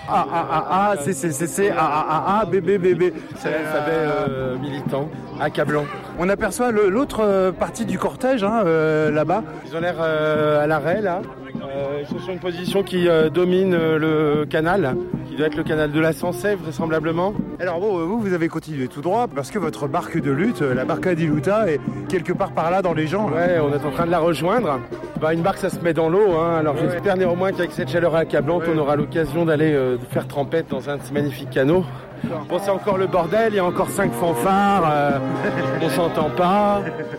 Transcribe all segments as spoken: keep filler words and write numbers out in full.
A, A, A, A, C, C, C, C, A, A, A, A, B, B, B, B. C'est l'alphabet euh, militant, accablant. On aperçoit le, l'autre euh, partie du cortège, hein, euh, là-bas. Ils ont l'air euh, à l'arrêt, là. Euh, ils sont sur une position qui euh, domine euh, le canal, qui doit être le canal de la Sansève, vraisemblablement. Alors bon, vous, vous avez continué tout droit, parce que votre barque de lutte, la Barca di Luta, est quelque part par là dans les gens. Ouais, on est en train de la rejoindre. Bah, une barque, ça se met dans l'eau, hein. Alors ouais. J'espère néanmoins qu'avec cette chaleur accablante, ouais. On aura l'occasion d'aller euh, faire trempette dans un de ces magnifiques canaux. Bon, c'est encore le bordel, il y a encore cinq fanfares, euh, on s'entend pas.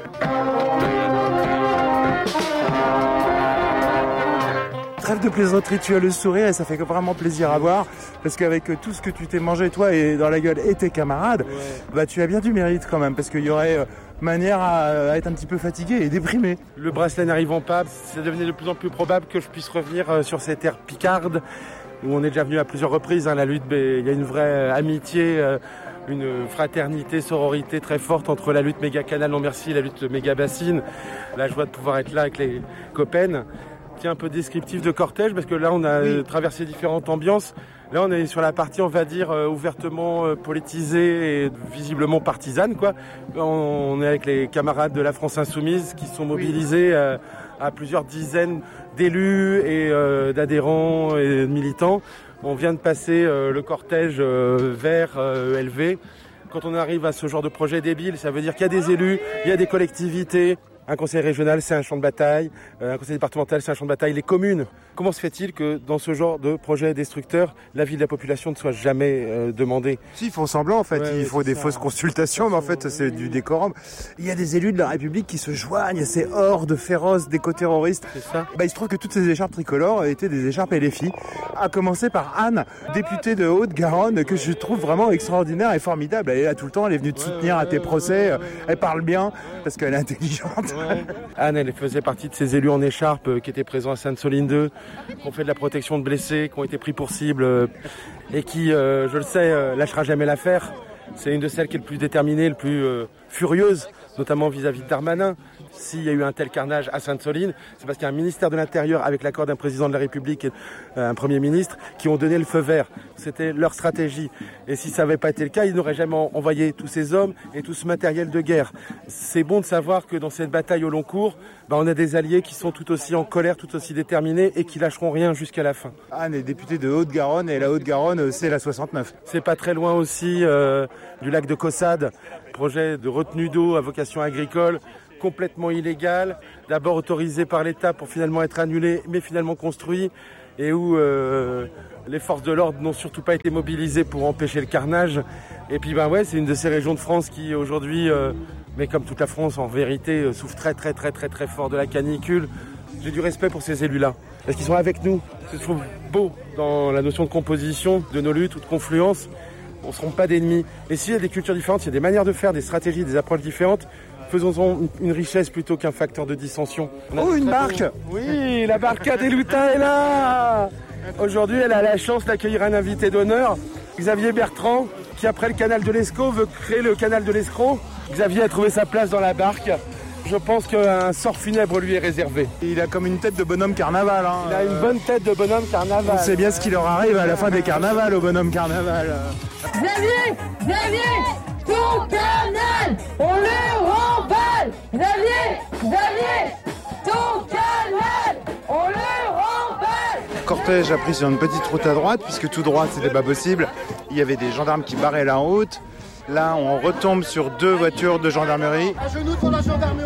Trêve de plaisanterie, tu as le sourire et ça fait vraiment plaisir à voir parce qu'avec tout ce que tu t'es mangé toi et dans la gueule et tes camarades, ouais. Bah tu as bien du mérite quand même parce qu'il y aurait euh, manière à, à être un petit peu fatigué et déprimé. Le bracelet n'arrivant pas, ça devenait de plus en plus probable que je puisse revenir euh, sur ces terres picardes où on est déjà venu à plusieurs reprises, hein, la lutte, il y a une vraie amitié, euh, une fraternité, sororité très forte entre la lutte méga canal non merci et la lutte méga bassine. La joie de pouvoir être là avec les copains. Un peu descriptif de cortège parce que là on a oui. traversé différentes ambiances. Là on est sur la partie on va dire euh, ouvertement euh, politisée et visiblement partisane quoi. On, on est avec les camarades de la France Insoumise qui sont mobilisés oui. euh, à plusieurs dizaines d'élus et euh, d'adhérents et de militants. On vient de passer euh, le cortège euh, vert euh, L V. Quand on arrive à ce genre de projet débile, ça veut dire qu'il y a des élus, il y a des collectivités. Un conseil régional, c'est un champ de bataille. Un conseil départemental, c'est un champ de bataille. Les communes. Comment se fait-il que dans ce genre de projet destructeur, l'avis de la population ne soit jamais euh, demandé ? Si, ils font semblant en fait. Ouais, il faut des ça. fausses consultations, mais en fait, c'est du décorum. Il y a des élus de la République qui se joignent à ces hordes féroces d'éco-terroristes. C'est ça. Bah, il se trouve que toutes ces écharpes tricolores étaient des écharpes L F I. À commencer par Anne, députée de Haute-Garonne, que je trouve vraiment extraordinaire et formidable. Elle est là tout le temps. Elle est venue te soutenir ouais, ouais, à tes ouais, procès. Ouais, ouais, elle parle bien parce qu'elle est intelligente. Ouais. Anne, elle faisait partie de ces élus en écharpe euh, qui étaient présents à Sainte-Soline deux, qui ont fait de la protection de blessés, qui ont été pris pour cible euh, et qui, euh, je le sais, euh, lâchera jamais l'affaire. C'est une de celles qui est le plus déterminée, le plus euh, furieuse, notamment vis-à-vis de Darmanin. S'il y a eu un tel carnage à Sainte-Soline, c'est parce qu'il y a un ministère de l'Intérieur, avec l'accord d'un président de la République et euh, un Premier ministre, qui ont donné le feu vert. C'était leur stratégie. Et si ça n'avait pas été le cas, ils n'auraient jamais envoyé tous ces hommes et tout ce matériel de guerre. C'est bon de savoir que dans cette bataille au long cours, bah, on a des alliés qui sont tout aussi en colère, tout aussi déterminés et qui lâcheront rien jusqu'à la fin. Anne est députée de Haute-Garonne et la Haute-Garonne, c'est la soixante-neuf. C'est pas très loin aussi euh, du lac de Caussade, projet de retenue d'eau à vocation agricole, complètement illégal, d'abord autorisé par l'État pour finalement être annulé, mais finalement construit, et où euh, les forces de l'ordre n'ont surtout pas été mobilisées pour empêcher le carnage. Et puis ben ouais, c'est une de ces régions de France qui aujourd'hui, euh, mais comme toute la France en vérité, euh, souffre très très très très très fort de la canicule. J'ai du respect pour ces élus-là, parce qu'ils sont avec nous. Je trouve beau dans la notion de composition de nos luttes ou de confluence. On ne seront pas d'ennemis. Et s'il y a des cultures différentes, il y a des manières de faire, des stratégies, des approches différentes, faisons-en une richesse plutôt qu'un facteur de dissension. Oh, une barque! Oui, la Barca di Luta est là! Aujourd'hui, elle a la chance d'accueillir un invité d'honneur, Xavier Bertrand, qui après le canal de l'Escaut veut créer le canal de l'Escroc. Xavier a trouvé sa place dans la barque. Je pense qu'un sort funèbre lui est réservé. Il a comme une tête de bonhomme carnaval. Hein. Il a une bonne tête de bonhomme carnaval. On sait bien ce qui leur arrive à la fin des carnavals au bonhomme carnaval. Xavier! Xavier! Ton canal! On le remballe! Xavier! Xavier! Ton canal! On le remballe! Le cortège a pris sur une petite route à droite, puisque tout droit c'était pas possible. Il y avait des gendarmes qui barraient la route. Là, on retombe sur deux voitures de gendarmerie. À genoux devant la gendarmerie.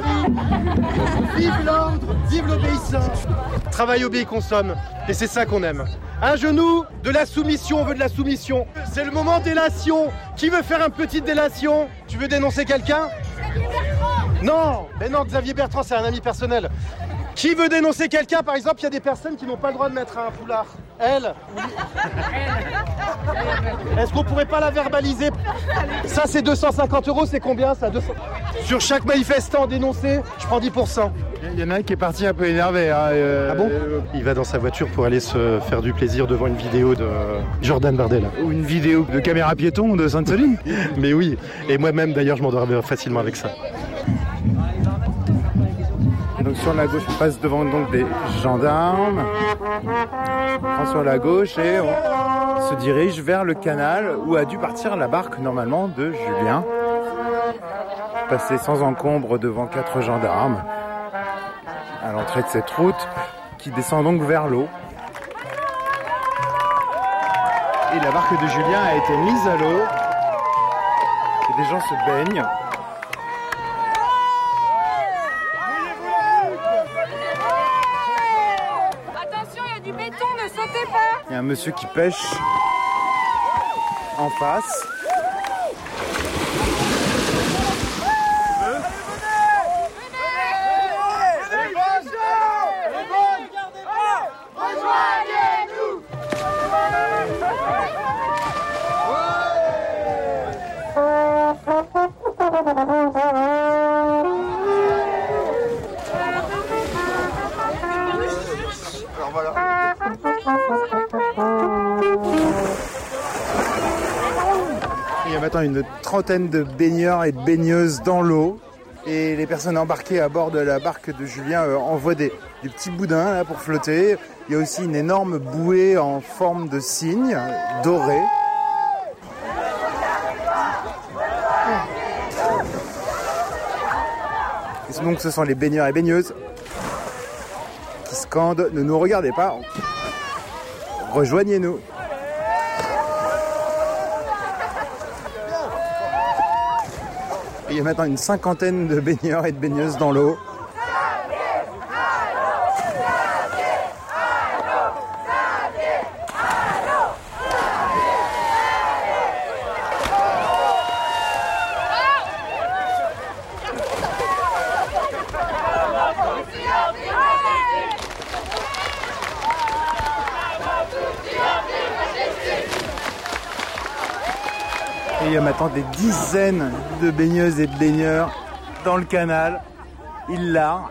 Vive l'ordre, vive l'obéissance. Travail, obéit, consomme. Et c'est ça qu'on aime. À genoux, de la soumission, on veut de la soumission. C'est le moment délation. Qui veut faire une petite délation? Tu veux dénoncer quelqu'un? Non, mais non, Xavier Bertrand, c'est un ami personnel. Qui veut dénoncer quelqu'un? Par exemple, il y a des personnes qui n'ont pas le droit de mettre un foulard. Elle. Est-ce qu'on pourrait pas la verbaliser? Ça, c'est deux cent cinquante euros, c'est combien ça? deux cents Sur chaque manifestant dénoncé, je prends dix pour cent. Il y en a un qui est parti un peu énervé. Hein, euh, ah bon? Il va dans sa voiture pour aller se faire du plaisir devant une vidéo de Jordan Bardella. Ou une vidéo de caméra piéton de Sainte-Soline. Mais oui, et moi-même d'ailleurs, je m'endors facilement avec ça. Donc sur la gauche, on passe devant donc des gendarmes. On prend sur la gauche et on... se dirige vers le canal où a dû partir la barque normalement de Julien. Passer sans encombre devant quatre gendarmes à l'entrée de cette route qui descend donc vers l'eau. Et la barque de Julien a été mise à l'eau. Et des gens se baignent. Attention, il y a du béton, ne sautez pas. Il y a un monsieur qui pêche en face. Alors voilà. Il y a maintenant une trentaine de baigneurs et de baigneuses dans l'eau. Et les personnes embarquées à bord de la barque de Julien euh, envoient des, des petits boudins là, pour flotter. Il y a aussi une énorme bouée en forme de cygne dorée. Et donc ce sont les baigneurs et baigneuses qui scandent « Ne nous regardez pas, rejoignez-nous ». Il y a maintenant une cinquantaine de baigneurs et de baigneuses dans l'eau. Et il y a maintenant des dizaines de baigneuses et de baigneurs dans le canal. Ils larent.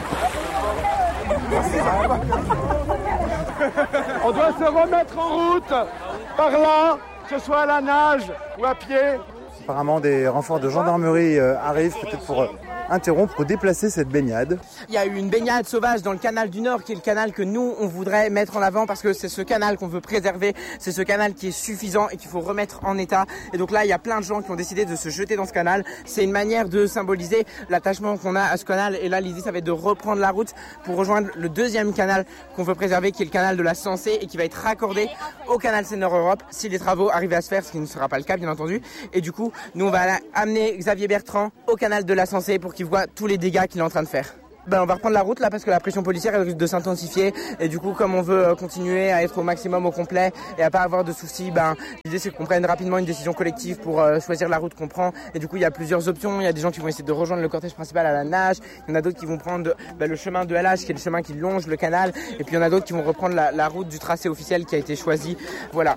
On doit se remettre en route par là, que ce soit à la nage ou à pied. Apparemment, des renforts de gendarmerie euh, arrivent peut-être pour euh, interrompre ou déplacer cette baignade. Il y a eu une baignade sauvage dans le canal du Nord, qui est le canal que nous, on voudrait mettre en avant parce que c'est ce canal qu'on veut préserver. C'est ce canal qui est suffisant et qu'il faut remettre en état. Et donc là, il y a plein de gens qui ont décidé de se jeter dans ce canal. C'est une manière de symboliser l'attachement qu'on a à ce canal. Et là, l'idée, ça va être de reprendre la route pour rejoindre le deuxième canal qu'on veut préserver, qui est le canal de la Sensée et qui va être raccordé au canal Seine-Nord-Europe si les travaux arrivent à se faire, ce qui ne sera pas le cas, bien entendu. Et du coup, nous, on va amener Xavier Bertrand au canal de la Sensée pour qu'il voit tous les dégâts qu'il est en train de faire. Ben, on va reprendre la route là parce que la pression policière elle risque de s'intensifier et du coup comme on veut continuer à être au maximum au complet et à pas avoir de soucis, ben l'idée c'est qu'on prenne rapidement une décision collective pour euh, choisir la route qu'on prend et du coup il y a plusieurs options. Il y a des gens qui vont essayer de rejoindre le cortège principal à la nage, il y en a d'autres qui vont prendre ben, le chemin de L H qui est le chemin qui longe le canal et puis il y en a d'autres qui vont reprendre la, la route du tracé officiel qui a été choisi. Voilà.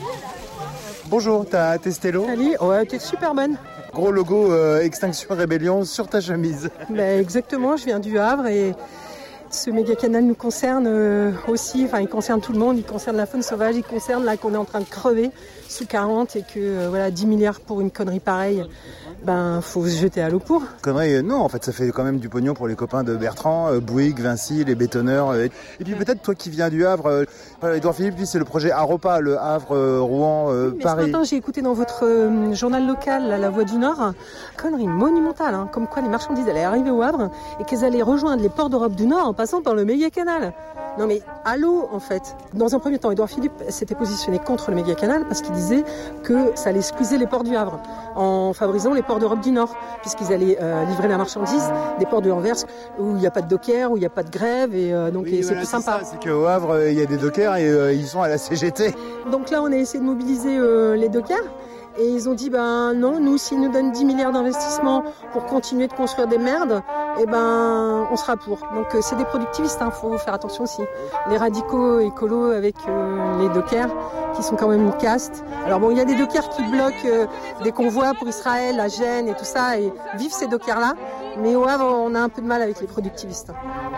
Bonjour, t'as testé l'eau? Salut, ouais, t'es super bonne. Gros logo euh, Extinction Rébellion sur ta chemise. Ben, exactement, je viens du Havre et ce méga canal nous concerne euh, aussi, enfin il concerne tout le monde, il concerne la faune sauvage, il concerne là qu'on est en train de crever sous quarante et que euh, voilà dix milliards pour une connerie pareille, ben faut se jeter à l'eau pour. Connerie, euh, non, en fait ça fait quand même du pognon pour les copains de Bertrand, euh, Bouygues, Vinci, les bétonneurs. Euh, et puis peut-être toi qui viens du Havre, euh, Édouard Philippe, lui c'est le projet Aropa, le Havre, euh, Rouen, euh, Mais Paris. Ce matin j'ai écouté dans votre euh, journal local, là, La Voix du Nord, connerie monumentale, hein, comme quoi les marchandises allaient arriver au Havre et qu'elles allaient rejoindre les ports d'Europe du Nord en passant par le méga canal. Non mais à l'eau en fait. Dans un premier temps, Édouard Philippe s'était positionné contre le méga canal parce qu'il disait que ça allait squeezer les ports du Havre en favorisant les ports d'Europe du Nord puisqu'ils allaient euh, livrer la marchandise des ports de Anvers où il n'y a pas de docker, où il n'y a pas de grève et euh, donc Oui, et voilà, c'est plus sympa. C'est, c'est qu'au Havre il y a des dockers et euh, ils sont à la C G T. Donc là on a essayé de mobiliser euh, les dockers. Et ils ont dit, ben non, nous, s'ils nous donnent dix milliards d'investissements pour continuer de construire des merdes, eh ben, on sera pour. Donc, euh, c'est des productivistes, hein, faut faire attention aussi. Les radicaux écolos avec euh, les dockers, qui sont quand même une caste. Alors bon, il y a des dockers qui bloquent euh, des convois pour Israël, la Gênes et tout ça, et vivent ces dockers-là. Mais au Havre, on a un peu de mal avec les productivistes.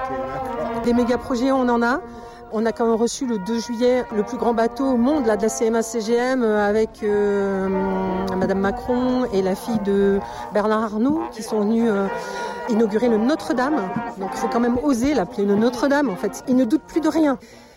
Des méga projets, on en a. On a quand même reçu le deux juillet le plus grand bateau au monde là, de la C M A C G M avec euh, Madame Macron et la fille de Bernard Arnault qui sont venus euh, inaugurer le Notre-Dame. Donc il faut quand même oser l'appeler le Notre-Dame en fait. Ils ne doutent plus de rien.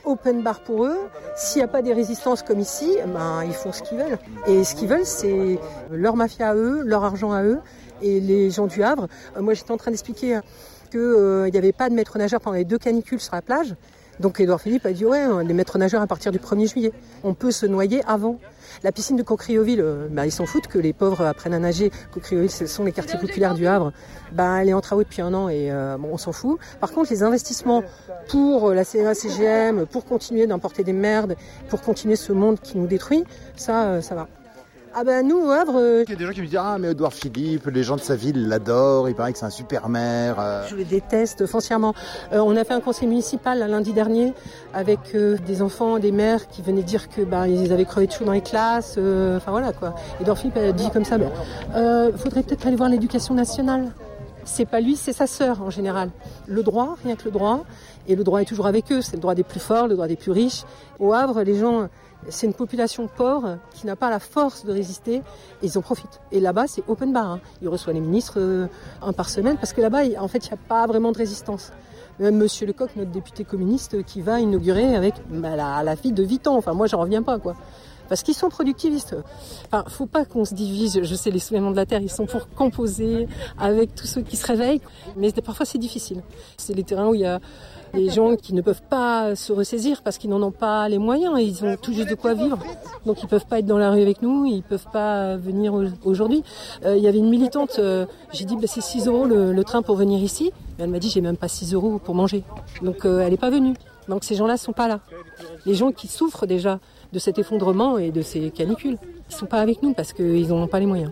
open bar pour eux. S'il n'y a pas des résistances comme ici, ben, ils font ce qu'ils veulent. Et ce qu'ils veulent, c'est leur mafia à eux, leur argent à eux. Et les gens du Havre, euh, moi j'étais en train d'expliquer qu'il euh, n'y avait pas de maître nageur pendant les deux canicules sur la plage. Donc Édouard Philippe a dit ouais, des maîtres nageurs à partir du premier juillet. On peut se noyer avant. La piscine de Cocrioville, euh, bah, ils s'en foutent que les pauvres apprennent à nager. Cocrioville, ce sont les quartiers populaires du Havre. Bah, elle est en travaux depuis un an et euh, bon, on s'en fout. Par contre, les investissements pour la C N A C G M, pour continuer d'importer des merdes, pour continuer ce monde qui nous détruit, ça, euh, ça va. Ah ben nous au Havre... Euh... Il y a des gens qui me disent « Ah mais Édouard Philippe, les gens de sa ville l'adorent, il paraît que c'est un super maire. Euh... » Je le déteste foncièrement. Euh, on a fait un conseil municipal là, lundi dernier avec euh, des enfants, des mères qui venaient dire que bah, ils avaient crevé de chaud dans les classes. Euh, enfin voilà quoi. Édouard Philippe a dit comme ça, il euh, faudrait peut-être aller voir l'éducation nationale. C'est pas lui, c'est sa sœur en général. Le droit, rien que le droit. Et le droit est toujours avec eux. C'est le droit des plus forts, le droit des plus riches. Au Havre, les gens... C'est une population pauvre qui n'a pas la force de résister et ils en profitent. Et là-bas, c'est open bar. Hein. Ils reçoivent les ministres euh, un par semaine parce que là-bas, en fait, il n'y a pas vraiment de résistance. Même Monsieur Lecoq, notre député communiste, qui va inaugurer avec bah, la, la fille de Vitan. Enfin, moi, j'en reviens pas, quoi. Parce qu'ils sont productivistes. Enfin, faut pas qu'on se divise. Je sais, les Soulèvements de la Terre, ils sont pour composer avec tous ceux qui se réveillent. Mais parfois, c'est difficile. C'est les terrains où il y a des gens qui ne peuvent pas se ressaisir parce qu'ils n'en ont pas les moyens. Ils ont tout juste de quoi vivre. Donc, ils peuvent pas être dans la rue avec nous. Ils peuvent pas venir aujourd'hui. Euh, il y avait une militante. Euh, j'ai dit, bah, c'est six euros le, le train pour venir ici. Mais elle m'a dit, j'ai même pas six euros pour manger. Donc, euh, elle est pas venue. Donc, ces gens-là sont pas là. Les gens qui souffrent déjà de cet effondrement et de ces canicules, ils sont pas avec nous parce qu'ils n'en ont pas les moyens.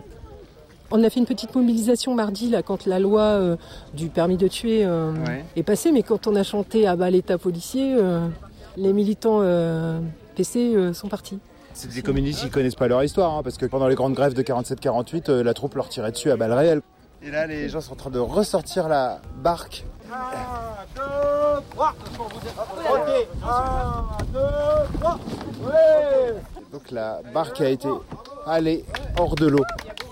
On a fait une petite mobilisation mardi là, quand la loi euh, du permis de tuer euh, ouais. est passée, mais quand on a chanté à bas l'État policier, euh, les militants euh, P C euh, sont partis. C'est des communistes qui ne connaissent pas leur histoire, hein, parce que pendant les grandes grèves de quarante-sept quarante-huit, euh, la troupe leur tirait dessus à balles réelles. Et là, les gens sont en train de ressortir la barque. un, deux, trois Ok, un, deux, trois ouais. Donc la barque a été allée hors de l'eau.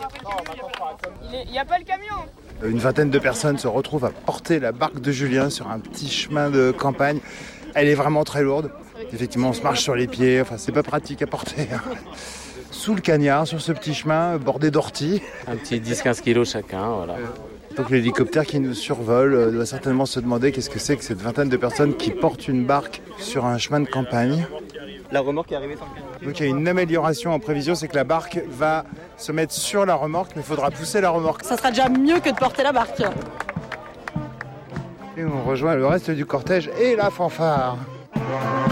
Il n'y a pas le camion. Une vingtaine de personnes se retrouvent à porter la barque de Julien sur un petit chemin de campagne. Elle est vraiment très lourde. Effectivement, on se marche sur les pieds. Enfin, c'est pas pratique à porter. Sous le cagnard, sur ce petit chemin bordé d'orties. Un petit dix à quinze kilos chacun, voilà. Donc l'hélicoptère qui nous survole doit certainement se demander qu'est-ce que c'est que cette vingtaine de personnes qui portent une barque sur un chemin de campagne. La remorque est arrivée sans le camion. Donc il y a une amélioration en prévision, c'est que la barque va se mettre sur la remorque, mais il faudra pousser la remorque. Ça sera déjà mieux que de porter la barque. Et on rejoint le reste du cortège et la fanfare.